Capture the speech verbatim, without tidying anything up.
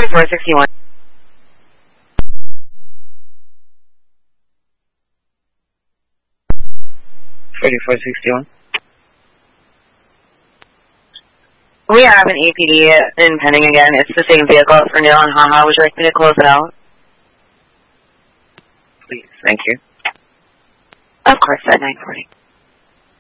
forty-four sixty-one. forty-four sixty-one. We have an A P D in pending again. It's the same vehicle for Neil and Haha. Would you like me to close it out? Please, thank you. Of course, at nine forty.